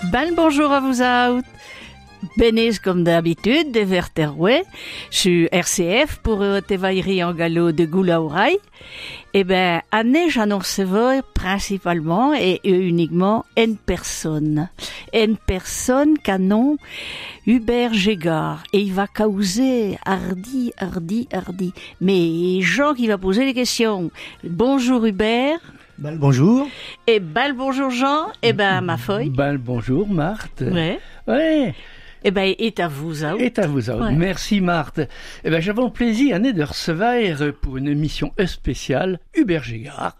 Ben bonjour à vous autres. Benez comme d'habitude de Verterouet, sur RCF pour Tevaillerie en galop de Goulaouraï. Eh ben, année j'annonce principalement et uniquement une personne canon Hubert Gégard, et il va causer hardi. Mais Jean qui va poser les questions. Bonjour Hubert. Bonjour. Et bonjour Jean. Et ma feuille. Bonjour Marthe. Ouais. Eh ben, est à vous autres. Et à vous autres. Ouais. Merci Marthe. Eh ben, j'avais un plaisir de recevoir pour une émission spéciale Hubert Gégard,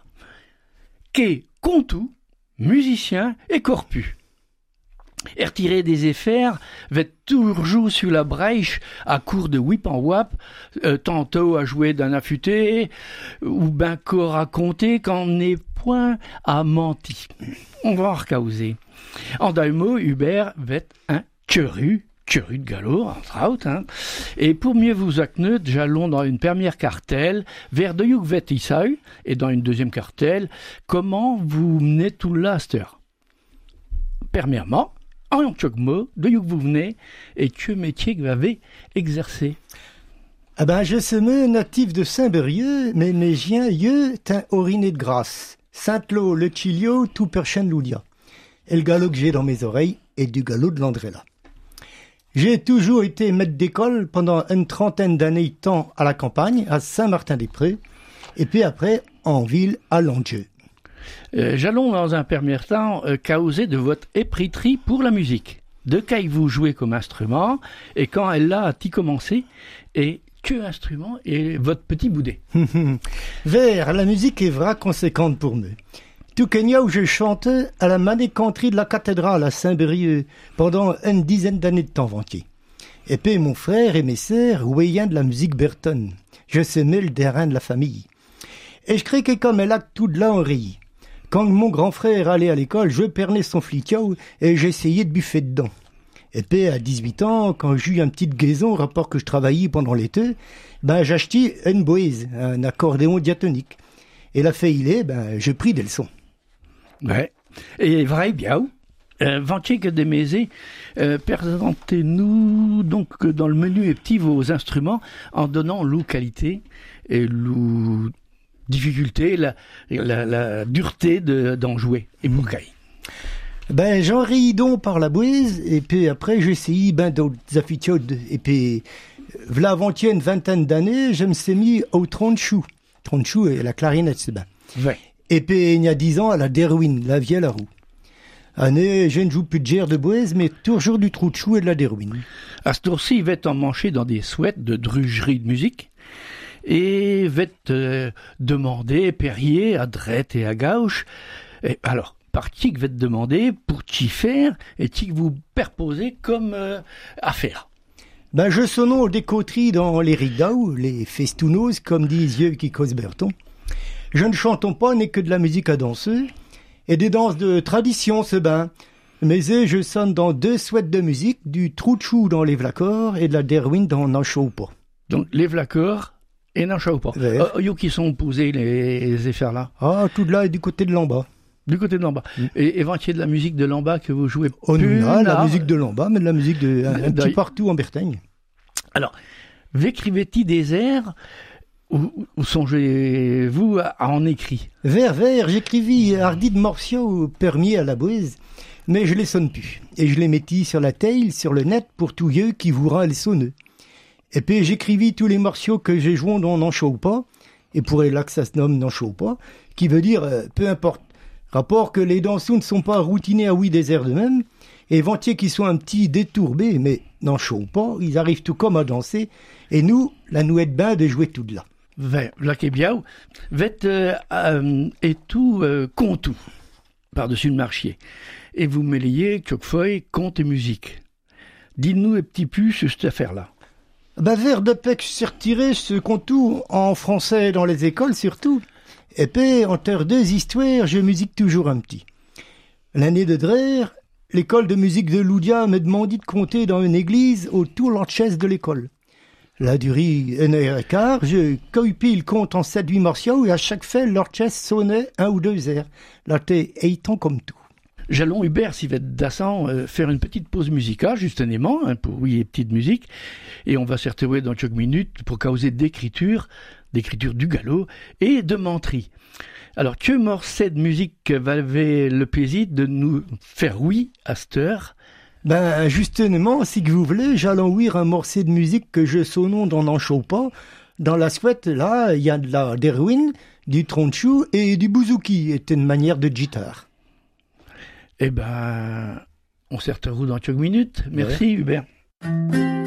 qui est contou, musicien et corpu. Et retiré des effets, va toujours sur la brèche à court de whip en wap, tantôt à jouer d'un affûté, ou ben qu'à raconter qu'on n'est point à menti. On va en recauser. En d'un mot, Hubert va être un curieux de galop, entre autres, hein. Et pour mieux vous accueillir, j'allons dans une première cartelle vers de Youk Vetisau, et dans une deuxième cartelle, comment vous menez tout l'asteur. Premièrement, en quelques mots, de Youk vous venez, et quel métier que vous avez exercé. Ah ben, je suis natif de Saint-Bérieux, mais mes giens, t'un oriné de grâce. Saint-Lô, le Chilio, tout perchen Loulia. Et le galop que j'ai dans mes oreilles est du galop de l'Andrella. J'ai toujours été maître d'école pendant une trentaine d'années de temps à la campagne, à Saint-Martin-des-Prés, et puis après, en ville, à Londieu. J'allons dans un premier temps causer de votre épritterie pour la musique. De quand vous jouez comme instrument, et quand elle a commencé, et que instrument est votre petit boudet. Vers la musique est vraie conséquente pour moi. Tout Kenya où je chantais à la manécanterie de la cathédrale à Saint-Bérieux pendant une dizaine d'années de temps entier. Et puis mon frère et mes sœurs ouaient de la musique bertonne. Je semais le terrain de la famille. Et je crois que comme elle a tout de là en rit. Quand mon grand frère allait à l'école, je pernais son fliquot et j'essayais de buffer dedans. Et puis à 18 ans, quand j'ai eu un petit gaison, rapport que je travaillais pendant l'été, j'achetais une boise, un accordéon diatonique. Et la fait je pris des leçons. Ouais. Et vrai, bien. Ventier que des maisés, présentez-nous donc dans le menu petit vos instruments en donnant l'eau qualité et l'eau difficulté, la dureté d'en jouer. Et Moukaï. J'en ris donc par la boise, et puis après j'essayais d'autres affitudes. Et puis, v'là avant-hier une vingtaine d'années, je me suis mis au tronchou. Tronchou et la clarinette, c'est bien. Ouais. Et puis, il y a 10 ans, à la Derwin, la vielle à roue. Année, je ne joue plus de gère de boise, mais toujours du tronchou et de la Derwin. À ce tour-ci, il va être emmanché dans des souhaites de drugerie de musique, et va être demandé, Perrier, à droite et à gauche. Et alors, par qui va te demander pour t'y faire et qui vous perposer comme affaire. Je sonne des coteries dans les rideaux, les festounos, comme disent yeux qui causent Berton. Je ne chantons pas n'est que de la musique à danser et des danses de tradition, mais je sonne dans 2 souhaites de musique, du trouchou dans les vlacors et de la derwin dans Nanchaupa. Donc les vlacors et Nanchaupa. Yo qui sont posés les effets là. Ah, tout de là est du côté de l'en bas. Du côté de l'en bas. Et éventier de la musique de l'en bas que vous jouez la musique de l'en bas, mais de la musique de un petit partout en Bertaigne. Alors, vécrivez-t-il des airs où songez-vous à en écrit? Vers, j'écrivis hardi de morceaux permis à la boise, mais je les sonne plus. Et je les mettis sur la taille, sur le net, pour tous yeux qui voudra les sonner. Et puis j'écrivis tous les morceaux que j'ai joués dans Nanchaupa, et pour là que ça se nomme Nanchaupa, qui veut dire peu importe. Rapport que les dansous ne sont pas routinés à oui des airs d'eux-mêmes, et ventiers qui sont un petit détourbés, mais Nanchaupa, ils arrivent tout comme à danser, et nous, la nouette bain de jouer tout de là. Là qui est bien, et tout contou par-dessus le marchier. Et vous mêliez quelquefois conte et musique. Dites-nous un petit peu sur cette affaire-là. Vers de pec, je suis retiré ce contou en français dans les écoles surtout. Et puis, entre 2 histoires, je musique toujours un petit. L'année de Drère, l'école de musique de Loudia me demandait de compter dans une église autour de l'enchaise de l'école. Là, durant 1h15, je coupais le compte en 7-8 morceaux et à chaque fois, l'orchestre sonnait 1 ou 2 airs. Là, t'es étant comme tout. J'allons Hubert Sivette Dassan faire une petite pause musicale, justement, pour oui, petite musique. Et on va se retrouver dans quelques minutes pour causer d'écriture du galop et de menterie. Alors, que morceau de musique avait le plaisir de nous faire oui à cette heure? Ben, justement, si que vous voulez, j'allons ouïr un morceau de musique que je sonne dans n'en chaud pas. Dans la souhaite, là, il y a de la derwin, du tronchou et du bouzouki, est une manière de guitare. Eh ben, on se retrouve dans quelques minutes. Merci, Hubert.